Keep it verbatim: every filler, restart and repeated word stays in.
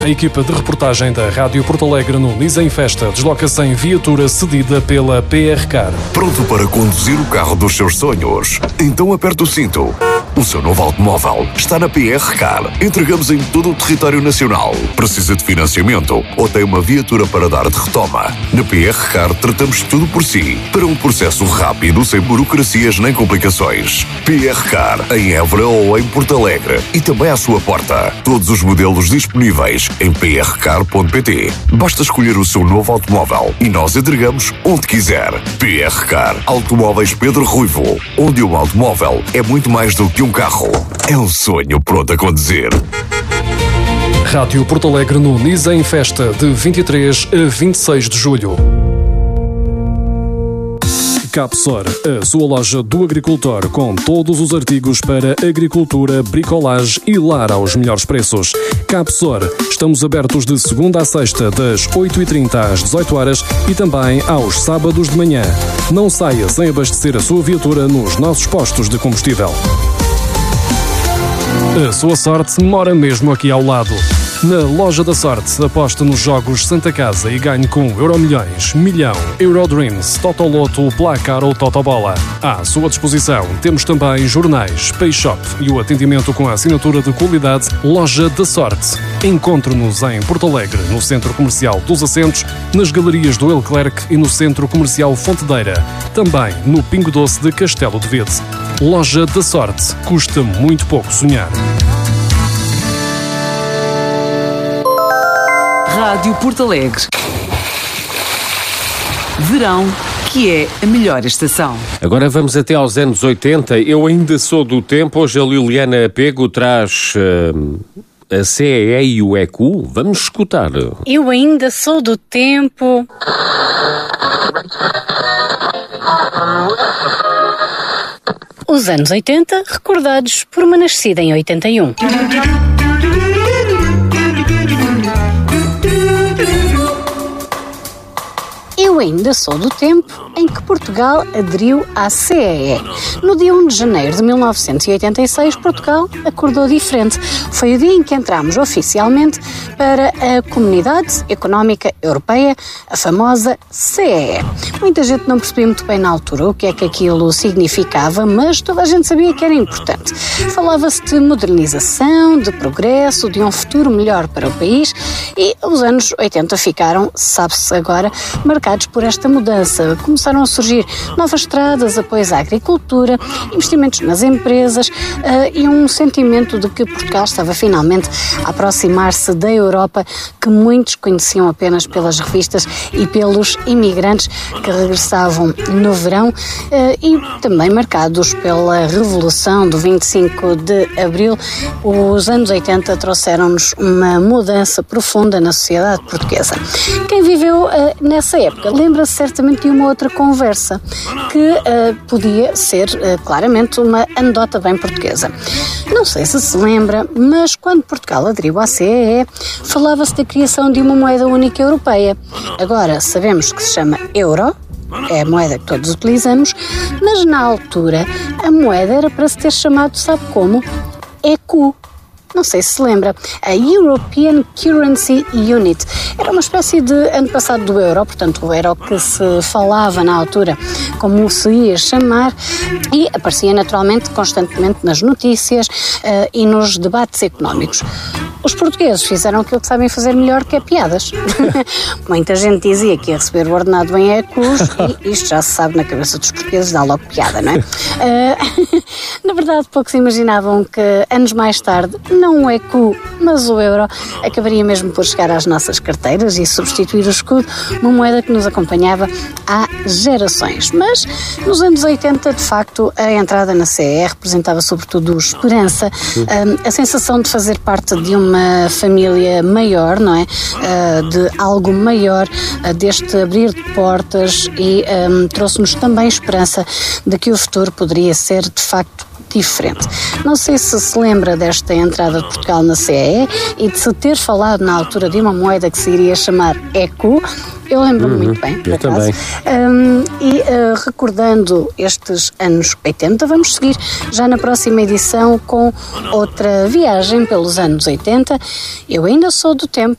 A equipa de reportagem da Rádio Porto Alegre no Nisa em Festa desloca-se em viatura cedida pela P R Car. Pronto para conduzir o carro dos seus sonhos? Então aperte o cinto. O seu novo automóvel está na P R Car. Entregamos em todo o território nacional. Precisa de financiamento ou tem uma viatura para dar de retoma? Na P R Car tratamos tudo por si, para um processo rápido, sem burocracias nem complicações. P R Car, em Évora ou em Porto Alegre. E também à sua porta. Todos os modelos disponíveis em p r car ponto p t. Basta escolher o seu novo automóvel e nós entregamos onde quiser. P R Car, Automóveis Pedro Ruivo, onde um automóvel é muito mais do que um carro. É um sonho pronto a conduzir. Rádio Porto Alegre no Nisa em Festa, de vinte e três a vinte e seis de julho. Capsor, a sua loja do agricultor com todos os artigos para agricultura, bricolagem e lar aos melhores preços. Capsor, estamos abertos de segunda a sexta, das oito e trinta às dezoito horas e também aos sábados de manhã. Não saia sem abastecer a sua viatura nos nossos postos de combustível. A sua sorte mora mesmo aqui ao lado. Na Loja da Sorte, aposte nos jogos Santa Casa e ganhe com Euromilhões, Milhão, Eurodreams, Totoloto, Placar ou Totobola. À sua disposição temos também jornais, Pay Shop e o atendimento com a assinatura de qualidade Loja da Sorte. Encontre-nos em Porto Alegre, no Centro Comercial dos Assentos, nas Galerias do Leclerc e no Centro Comercial Fontedeira. Também no Pingo Doce de Castelo de Vede. Loja da Sorte. Custa muito pouco sonhar. Rádio Porto Alegre. Verão, que é a melhor estação. Agora vamos até aos anos oitenta. Eu ainda sou do tempo. Hoje a Liliana Pego traz uh, a C E E e o E C U. Vamos escutar. Eu ainda sou do tempo. Os anos oitenta, recordados por uma nascida em oitenta e um. Eu ainda sou do tempo em que Portugal aderiu à C E E. No dia primeiro de janeiro de mil novecentos e oitenta e seis, Portugal acordou diferente. Foi o dia em que entramos oficialmente para a Comunidade Económica Europeia, a famosa C E E. Muita gente não percebia muito bem na altura o que é que aquilo significava, mas toda a gente sabia que era importante. Falava-se de modernização, de progresso, de um futuro melhor para o país e os anos oitenta ficaram, sabe-se agora, marcados por esta mudança. Começaram a surgir novas estradas, apoios à agricultura, investimentos nas empresas uh, e um sentimento de que Portugal estava finalmente a aproximar-se da Europa que muitos conheciam apenas pelas revistas e pelos imigrantes que regressavam no verão uh, e também marcados pela Revolução do vinte e cinco de Abril. Os anos oitenta trouxeram-nos uma mudança profunda na sociedade portuguesa. Quem viveu uh, nessa época lembra-se certamente de uma outra conversa que uh, podia ser uh, claramente uma anedota bem portuguesa. Não sei se se lembra, mas quando Portugal aderiu à C E E, falava-se da criação de uma moeda única europeia. Agora sabemos que se chama euro, é a moeda que todos utilizamos, mas na altura a moeda era para se ter chamado, sabe como? E C U. Não sei se se lembra, a European Currency Unit. Era uma espécie de antepassado do euro, portanto o euro que se falava na altura, como se ia chamar, e aparecia naturalmente constantemente nas notícias uh, e nos debates económicos. Os portugueses fizeram aquilo que sabem fazer melhor, que é piadas. Muita gente dizia que ia receber o ordenado em E C Us e isto já se sabe na cabeça dos portugueses, dá logo piada, não é? Uh, na verdade, poucos imaginavam que anos mais tarde não o E C U, mas o euro acabaria mesmo por chegar às nossas carteiras e substituir o escudo, uma moeda que nos acompanhava há gerações. Mas nos anos oitenta, de facto, a entrada na C E E representava sobretudo esperança, a, a sensação de fazer parte de uma família maior, não é? De algo maior, deste abrir de portas e um, trouxe-nos também esperança de que o futuro poderia ser, de facto, diferente. Não sei se se lembra desta entrada de Portugal na C E E e de se ter falado na altura de uma moeda que se iria chamar E C U. Eu lembro-me uhum, muito bem, por acaso. Também. Um, e uh, recordando estes anos oitenta, vamos seguir já na próxima edição com outra viagem pelos anos oitenta. Eu ainda sou do tempo